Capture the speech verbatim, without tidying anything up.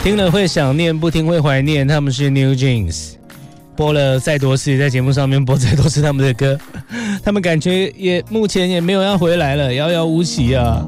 听了会想念，不听会怀念。他们是 New Jeans， 播了再多次，在节目上面播再多次他们的歌，他们感觉也目前也没有要回来了，遥遥无期啊。